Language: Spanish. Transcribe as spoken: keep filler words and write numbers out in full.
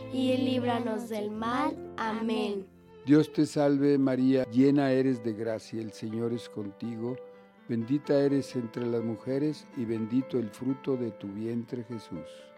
y líbranos del mal. Amén. Dios te salve María, llena eres de gracia, el Señor es contigo, bendita eres entre las mujeres y bendito el fruto de tu vientre Jesús.